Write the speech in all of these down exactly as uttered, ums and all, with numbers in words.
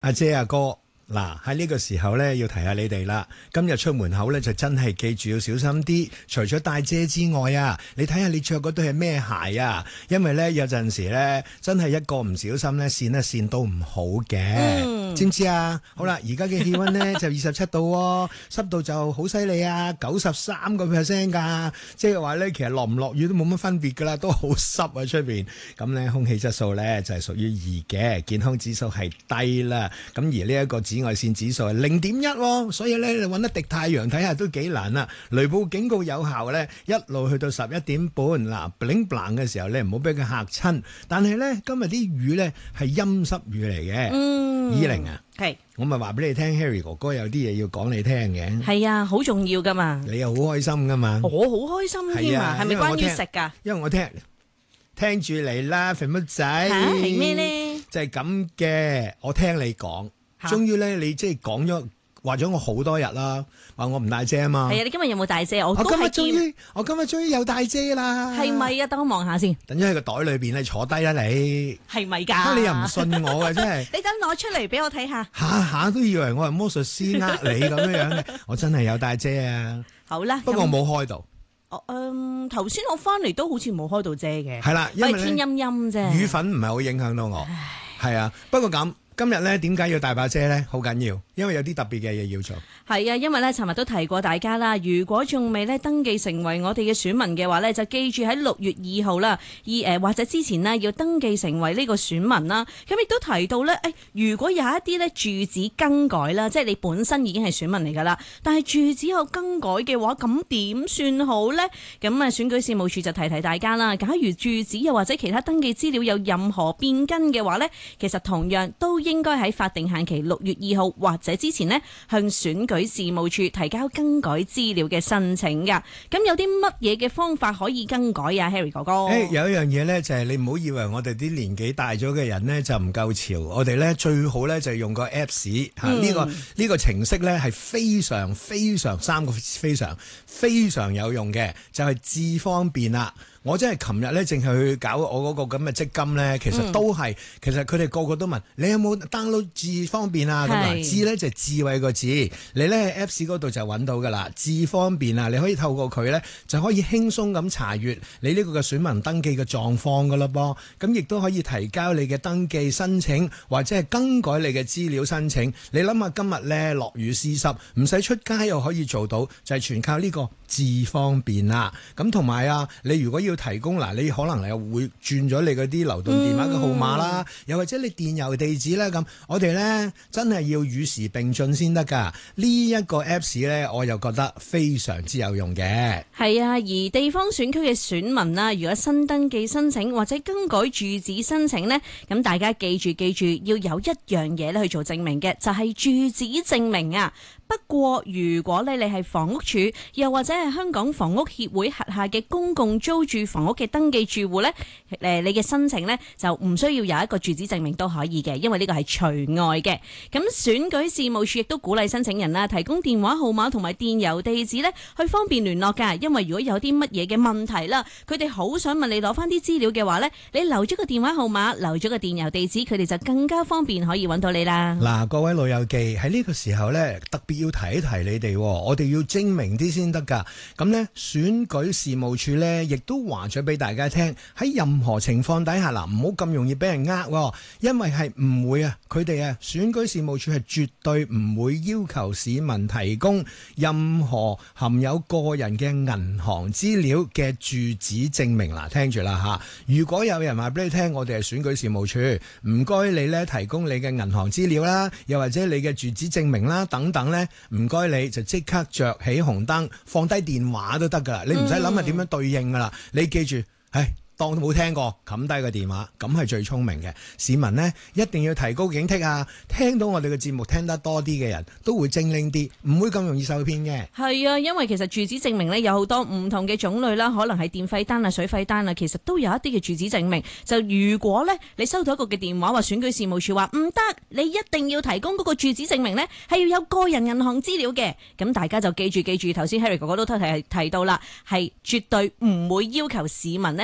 阿姐阿哥，嗱喺呢個時候咧，要提下你哋啦。今日出門口咧，就真係記住要小心啲。除咗帶遮之外啊，你睇下你着嗰對係咩鞋啊？因為咧有陣時咧，真係一個唔小心咧，跣一跣都唔好嘅，嗯、知唔知啊？好啦，而家嘅氣溫咧就二十七度喎，濕度就好犀利啊，九十三個 percent 噶。即係話咧，其實落唔落雨都冇乜分別噶啦，都好濕啊出邊。咁咧空氣質素咧就係屬於二嘅，健康指數係低啦。咁而呢一個紫外線指數係零點一，所以咧你揾一滴太陽睇下都幾難啊！雷暴警告有效咧，一路去到十一點半嗱，bling bling嘅時候咧，唔好俾佢嚇親。但係咧今日啲雨咧係陰濕雨嚟嘅，嗯，依玲啊，係我咪話俾你聽 ，Harry 哥哥有啲嘢要講你聽嘅，係啊，好重要噶嘛，你又好開心噶嘛，我好開心添啊，係咪關於食噶？因為我聽聽住嚟啦，肥乜仔係咩咧？就係咁嘅，我聽你講。終於咧，你即係講咗話咗我好多日啦，話我唔帶遮啊嘛。係啊，你今日有冇帶遮？我我今日終於，我今日終於有帶遮啦。係咪啊？等我望下先。等咗喺個袋裏邊咧，坐低啦你。係咪㗎？你又唔信我嘅真係。你等攞出嚟俾我睇下。下下都以為我係魔術師呃你咁樣樣嘅，我真係有帶遮啊。好啦，不過我冇開到。哦，嗯，頭先我翻嚟都好似冇開到遮嘅。係啦，因為天陰陰啫。雨粉唔係好影響到我。係啊，不過咁。今日咧點解要帶把遮咧？好緊要，因為有啲特別嘅嘢要做。係啊，因為咧尋日都提過大家啦，如果仲未咧登記成為我哋嘅選民嘅話咧，就記住喺六月二號啦，而誒或者之前呢，要登記成為呢個選民啦。咁亦都提到咧，誒如果有一啲咧住址更改啦，即係你本身已經係選民嚟噶啦，但係住址有更改嘅話，咁點算好咧？咁啊，選舉事務處就提提大家啦。假如住址又或者其他登記資料有任何變更嘅話咧，其實同樣都應該喺法定限期六月二號或者之前呢，向選舉事務處提交更改資料嘅申請噶。咁有啲乜嘢嘅方法可以更改啊 Harry 哥哥？誒，有一樣嘢呢，就係你唔好以為我哋啲年紀大咗嘅人呢就唔夠潮，我哋呢最好呢就用個 Apps 吓、嗯，呢、這個呢、這個程式呢係非常非常三個非常非常有用嘅，就係、是、智方便啦。我真係琴日咧，淨係去搞我嗰個咁嘅積金咧，其實都係、嗯，其實佢哋個個都問你有冇 download 智方便啊？咁啊，智咧就係智慧個智，你咧喺 Apps 嗰度就揾到噶啦，智方便啊，你可以透過佢咧就可以輕鬆咁查閱你呢個嘅選民登記嘅狀況噶啦噃，咁亦都可以提交你嘅登記申請或者係更改你嘅資料申請。你諗下今日咧落雨絲濕，唔使出街又可以做到，就係、是、全靠呢個智方便啦。咁同埋啊，你如果要要提供嗱，你可能又會轉咗你嗰啲流動電話嘅號碼啦、嗯，又或者你電郵地址啦咁，我哋咧真係要與時並進先得噶。呢、這、一個 Apps 咧，我又覺得非常之有用嘅。係啊，而地方選區嘅選民啦，如果新登記申請或者更改住址申請呢，咁大家記住記住要有一樣嘢咧去做證明嘅，就係、是、住址證明啊。不過如果咧你係房屋署，又或者係香港房屋協會轄下嘅公共租住房屋嘅登記住戶咧，誒你嘅申請咧就唔需要有一個住址證明都可以嘅，因為呢個係除外嘅。咁選舉事務處亦都鼓勵申請人啦，提供電話號碼同埋電郵地址咧，去方便聯絡噶。因為如果有啲乜嘢嘅問題啦，佢哋好想問你攞翻啲資料嘅話咧，你留咗個電話號碼，留咗個電郵地址，佢哋就更加方便可以揾到你啦。嗱，各位老友記喺呢個時候咧，特別要提一提你哋，我哋要精明啲先得噶。咁呢，選舉事務處呢亦都話咗俾大家聽，喺任何情況底下嗱，唔好咁容易俾人呃，因為係唔會啊，佢哋啊選舉事務處係絕對唔會要求市民提供任何含有個人嘅銀行資料嘅住址證明。嗱，聽住啦吓，如果有人話俾你聽，我哋係選舉事務處，唔該你呢提供你嘅銀行資料啦，又或者你嘅住址證明啦等等呢，唔該你就即刻着起紅燈，放低電話都得噶啦，你唔使諗下點樣對應噶啦，你記住，唉。當冇聽過，冚低個電話，咁係最聰明嘅。市民呢，一定要提高警惕啊！聽到我哋嘅節目聽得多啲嘅人都會精靈啲，唔會咁容易受騙嘅。係啊，因為其實住址證明呢有好多唔同嘅種類啦，可能係電費單啊、水費單啊，其實都有一啲嘅住址證明。就如果呢，你收到一個嘅電話話選舉事務處話唔得，你一定要提供嗰個住址證明呢，係要有個人銀行資料嘅。咁大家就記住記住，頭先 Harry 哥哥都提提到啦，係絕對唔會要求市民呢去提供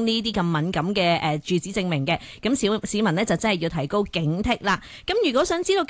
供呢啲咁敏感嘅誒住址證明嘅，咁小市民呢就真係要提高警惕啦。咁如果想知道